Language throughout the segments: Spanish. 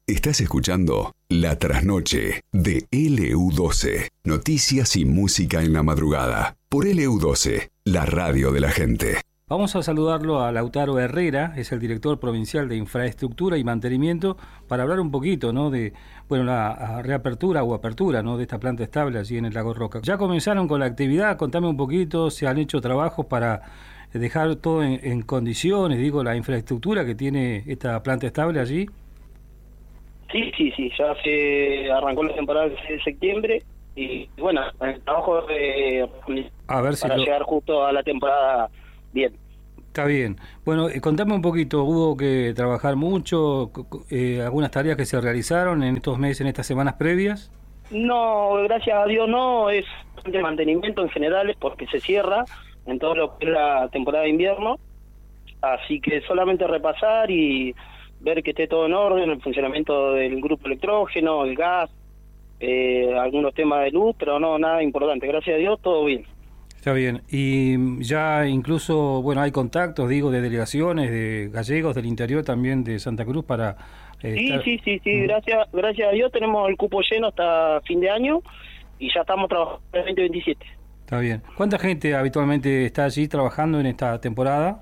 Estás escuchando La Trasnoche de LU12. Noticias y música en la madrugada. Por LU12, la radio de la gente. Vamos a saludarlo a Lautaro Herrera, es el director provincial de Infraestructura y Mantenimiento, para hablar un poquito, ¿no?, de, bueno, la reapertura o apertura, ¿no?, de esta planta estable allí en el Lago Roca. Ya comenzaron con la actividad, contame un poquito, se han hecho trabajos para dejar todo en condiciones, digo, la infraestructura que tiene esta planta estable allí. Sí, ya se arrancó la temporada de septiembre y bueno, el trabajo a ver si para llegar justo a la temporada bien. Está bien. Bueno, contame un poquito, ¿hubo que trabajar mucho? ¿Algunas tareas que se realizaron en estos meses, en estas semanas previas? No, gracias a Dios no, es de mantenimiento en general, porque se cierra en todo lo que es la temporada de invierno, así que solamente repasar y ver que esté todo en orden, el funcionamiento del grupo electrógeno, el gas, algunos temas de luz, pero no, nada importante, gracias a Dios todo bien. Está bien, y ya incluso, bueno, hay contactos, digo, de delegaciones, de gallegos del interior también de Santa Cruz para... Sí, gracias a Dios tenemos el cupo lleno hasta fin de año y ya estamos trabajando en el 2027. Está bien. ¿Cuánta gente habitualmente está allí trabajando en esta temporada?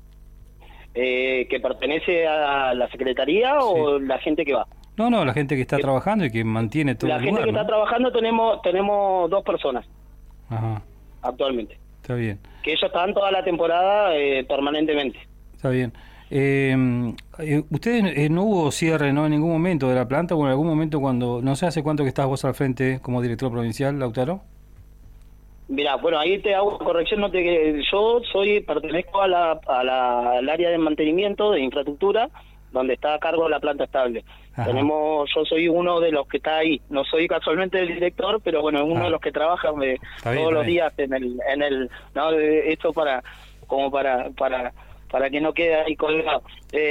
¿Que pertenece a la Secretaría o la gente que va? No, la gente que está trabajando y que mantiene todo el lugar. La gente que está trabajando tenemos 2 personas. Ajá. Actualmente. Está bien. Que ellos están toda la temporada permanentemente. Está bien. Ustedes no hubo cierre, ¿no?, en ningún momento de la planta, o en algún momento cuando, no sé hace cuánto que estás vos al frente como director provincial, Lautaro. Mirá, bueno, ahí te hago corrección, yo pertenezco al área de mantenimiento de infraestructura, donde está a cargo de la planta estable. Yo soy uno de los que está ahí, no soy casualmente el director, pero bueno, uno de los que trabaja todos los días en el no, esto para que no quede ahí colgado.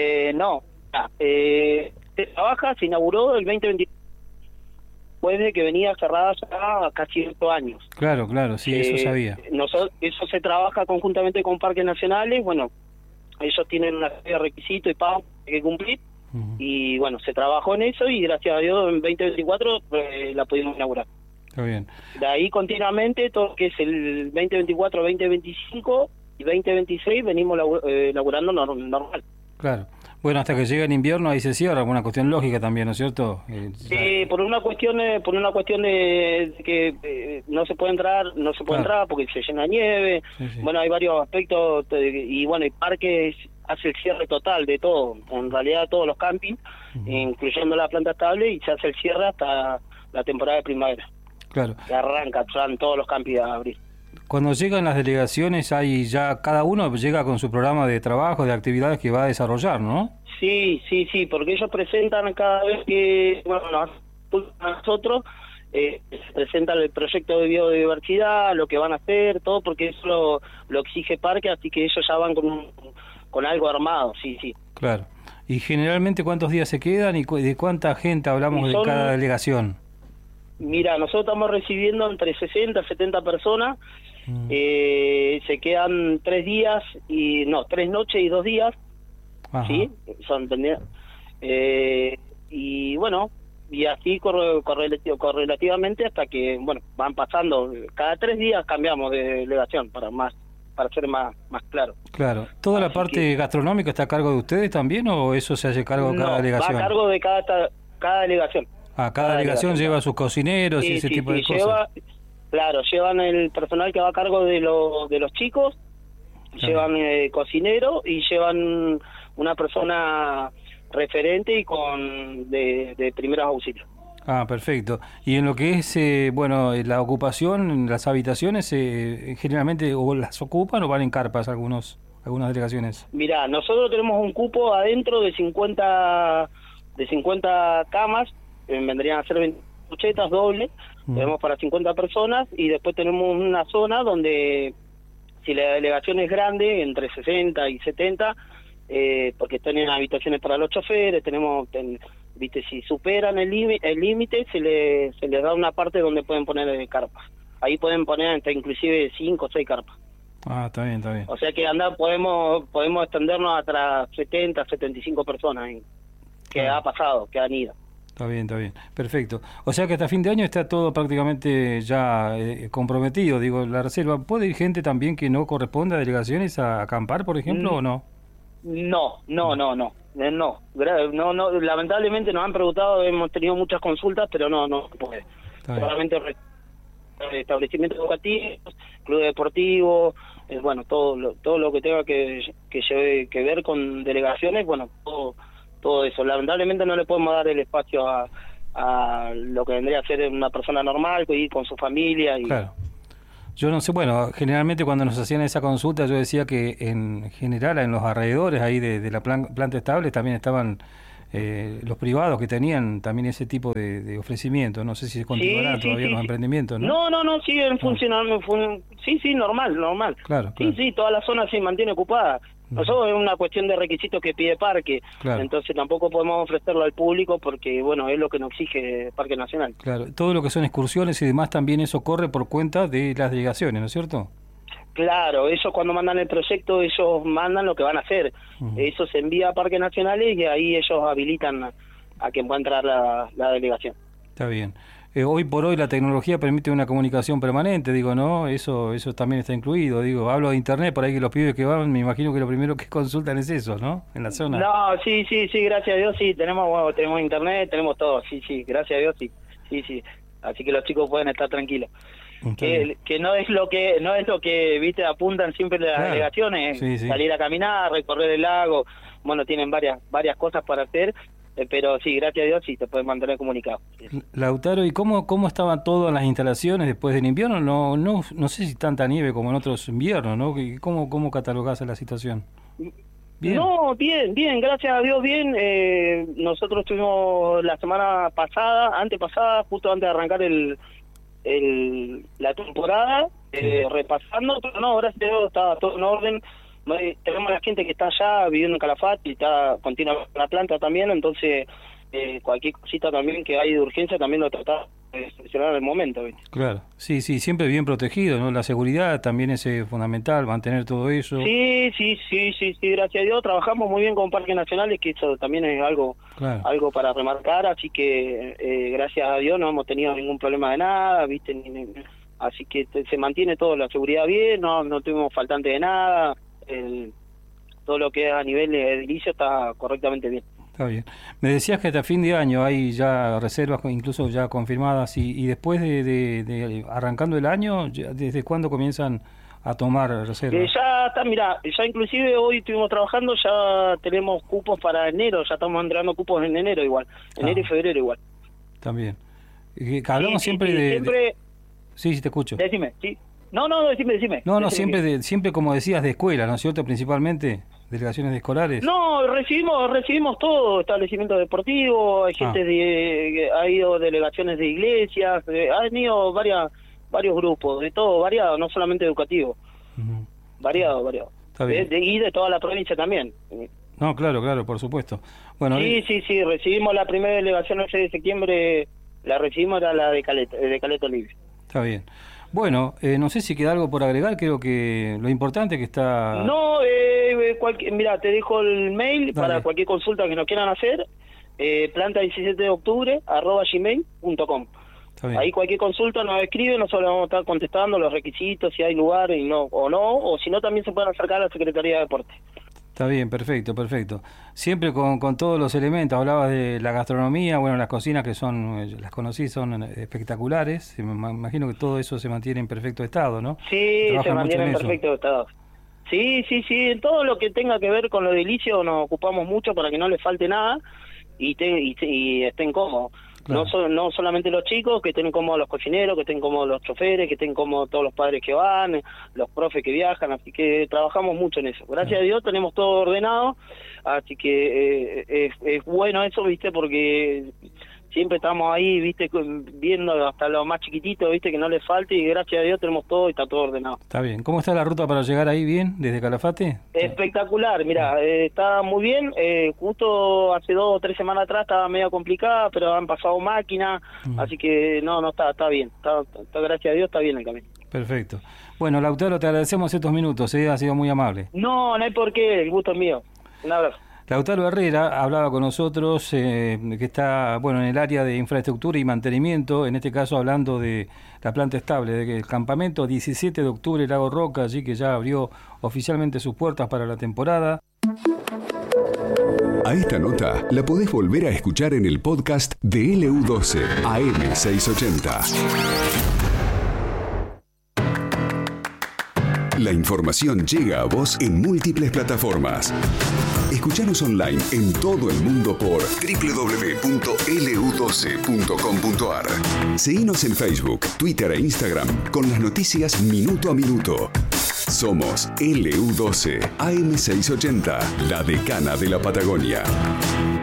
Se trabaja, se inauguró el 2020, después de que venía cerrada ya casi 8 años. Claro, sí, eso sabía. Eso se trabaja conjuntamente con parques nacionales, bueno, ellos tienen una serie de requisitos y pagos que cumplir, y bueno, se trabajó en eso y gracias a Dios en 2024 la pudimos inaugurar. Está bien. De ahí continuamente, todo lo que es el 2024, 2025 y 2026 venimos laburando normal. Claro. Bueno, hasta que llega el invierno ahí se cierra, una cuestión lógica también, ¿no es cierto? Por una cuestión de que no se puede entrar, porque se llena nieve. Sí. Bueno, hay varios aspectos y bueno, el parque hace el cierre total de todo, en realidad todos los campings, incluyendo la planta estable, y se hace el cierre hasta la temporada de primavera. Claro. Que arrancan todos los campings a abrir. Cuando llegan las delegaciones, hay ya cada uno llega con su programa de trabajo, de actividades que va a desarrollar, ¿no? Sí, porque ellos presentan cada vez que, nosotros presentan el proyecto de biodiversidad, lo que van a hacer, todo, porque eso lo exige Parque, así que ellos ya van con algo armado, sí. Claro. ¿Y generalmente cuántos días se quedan y de cuánta gente hablamos de cada delegación? Mira, nosotros estamos recibiendo entre 60 y 70 personas, se quedan 3 noches y 2 días. Ajá. ¿Sí? Son y bueno, y así correlativamente hasta que, bueno, van pasando, cada 3 días cambiamos de delegación para ser más claro. Claro. ¿Toda la parte gastronómica está a cargo de ustedes también o eso se hace cargo de cada delegación? Va a cargo de cada delegación. Cada delegación lleva a sus cocineros y ese tipo de cosas. Llevan el personal que va a cargo de los chicos, llevan cocinero y llevan una persona referente y de primeros auxilios. Perfecto. Y en lo que es, la ocupación, las habitaciones, generalmente o las ocupan o van en carpas algunas delegaciones. Mirá, nosotros tenemos un cupo adentro de 50 camas, vendrían a ser 20 cuchetas dobles, tenemos para 50 personas, y después tenemos una zona donde, si la delegación es grande, entre 60 y 70, porque tienen habitaciones para los choferes, si superan el límite, se les da una parte donde pueden poner carpas. Ahí pueden poner hasta inclusive 5 o 6 carpas. Está bien. O sea que podemos extendernos hasta 70, 75 personas ahí. que ha pasado, que han ido. Está bien, perfecto. O sea que hasta fin de año está todo prácticamente ya comprometido, digo, la reserva. ¿Puede ir gente también que no corresponde a delegaciones a acampar, por ejemplo, o no? No, lamentablemente nos han preguntado, hemos tenido muchas consultas, pero no puede. Solamente establecimientos educativos, clubes deportivos, bueno, todo lo que tenga que ver con delegaciones, bueno, todo eso. Lamentablemente no le podemos dar el espacio a lo que vendría a ser una persona normal, que ir con su familia. Claro. Yo no sé, bueno, generalmente cuando nos hacían esa consulta yo decía que en general en los alrededores ahí de la planta estable también estaban los privados que tenían también ese tipo de ofrecimiento. No sé si continuarán todavía los emprendimientos, ¿no? No, siguen funcionando. Sí, normal. Claro. Sí, toda la zona se mantiene ocupada. Nosotros es una cuestión de requisitos que pide Parque, entonces tampoco podemos ofrecerlo al público porque, bueno, es lo que nos exige Parque Nacional. Claro, todo lo que son excursiones y demás también eso corre por cuenta de las delegaciones, ¿no es cierto? Claro, ellos cuando mandan el proyecto, ellos mandan lo que van a hacer. Eso se envía a Parques Nacionales y ahí ellos habilitan a que pueda entrar la delegación. Está bien. Hoy por hoy la tecnología permite una comunicación permanente, digo, ¿no? Eso también está incluido, digo, hablo de internet, por ahí que los pibes que van, me imagino que lo primero que consultan es eso, ¿no? En la zona. No, sí, gracias a Dios, sí, tenemos internet, tenemos todo, sí, gracias a Dios, sí. Así que los chicos pueden estar tranquilos. Que no es lo que viste, apuntan siempre las delegaciones, salir a caminar, recorrer el lago, bueno, tienen varias cosas para hacer. Pero sí, gracias a Dios, sí, te puedes mantener comunicado. Lautaro, ¿y cómo estaban todas las instalaciones después del invierno? No sé si tanta nieve como en otros inviernos, ¿no? ¿Cómo catalogás la situación? ¿Bien? No, bien, gracias a Dios, bien. Nosotros estuvimos la semana antepasada, justo antes de arrancar la temporada, repasando, pero no, gracias a Dios estaba todo en orden. Tenemos a la gente que está allá viviendo en Calafate y está continuamente en la planta también, entonces cualquier cosita también que hay de urgencia también lo tratamos de solucionar en el momento, ¿viste? Claro, sí, siempre bien protegido, ¿no? La seguridad también es fundamental, mantener todo eso. Sí, gracias a Dios trabajamos muy bien con Parques Nacionales, que eso también es algo para remarcar, así que gracias a Dios no hemos tenido ningún problema de nada, ¿viste? Así que se mantiene todo, la seguridad bien, no tuvimos faltante de nada. Todo lo que es a nivel de edilicio está correctamente bien. Está bien. Me decías que hasta fin de año hay ya reservas, incluso ya confirmadas, y después de arrancando el año, ¿desde cuándo comienzan a tomar reservas? Ya está, mira, ya inclusive hoy estuvimos trabajando, ya tenemos cupos para enero, ya estamos entregando cupos en enero igual, enero y febrero igual. También. Hablamos siempre de... Sí, te escucho. Decime, sí. No, decime. No, siempre como decías, de escuela, ¿no es cierto? Principalmente, delegaciones escolares. No, recibimos todo, establecimientos deportivos, hay gente ha ido delegaciones de iglesias, han ido varios grupos, de todo, variado, no solamente educativo. Variado. Está bien. Y de toda la provincia también. No, claro, por supuesto. Bueno, sí, recibimos la primera delegación el 6 de septiembre, la recibimos, era la de Caleta Olivia. Está bien. Bueno, no sé si queda algo por agregar, creo que lo importante que está... No, mira, te dejo el mail para cualquier consulta que nos quieran hacer, planta17deoctubre@gmail.com. Ahí cualquier consulta nos escribe, nosotros vamos a estar contestando los requisitos, si hay lugar y o si no también se pueden acercar a la Secretaría de Deporte. Está bien, perfecto. Siempre con todos los elementos, hablabas de la gastronomía, bueno, las cocinas que las conocí, son espectaculares, me imagino que todo eso se mantiene en perfecto estado, ¿no? Sí, se mantiene en perfecto estado. Sí, en todo lo que tenga que ver con lo edilicio nos ocupamos mucho para que no les falte nada y estén cómodos. Claro. No solamente los chicos, que estén cómodos los cocineros, que estén cómodos los choferes, que estén cómodos todos los padres que van, los profes que viajan, así que trabajamos mucho en eso. Gracias a Dios tenemos todo ordenado, así que es bueno eso, ¿viste? Porque siempre estamos ahí, ¿viste? Viendo hasta los más chiquititos, ¿viste? Que no les falte, y gracias a Dios tenemos todo y está todo ordenado. Está bien. ¿Cómo está la ruta para llegar ahí bien, desde Calafate? Espectacular, mira, está muy bien. Justo hace 2 o 3 semanas atrás estaba medio complicada, pero han pasado máquinas, así que no está bien. Está, gracias a Dios está bien el camino. Perfecto. Bueno, Lautaro, te agradecemos estos minutos, ha sido muy amable. No hay por qué, el gusto es mío. Un abrazo. Lautaro Herrera hablaba con nosotros, que está en el área de infraestructura y mantenimiento, en este caso hablando de la planta estable, de que el campamento 17 de octubre Lago Roca, allí que ya abrió oficialmente sus puertas para la temporada. A esta nota la podés volver a escuchar en el podcast de LU12 AM680. La información llega a vos en múltiples plataformas. Escuchanos online en todo el mundo por www.lu12.com.ar. Seguinos en Facebook, Twitter e Instagram con las noticias minuto a minuto. Somos LU12 AM680, la decana de la Patagonia.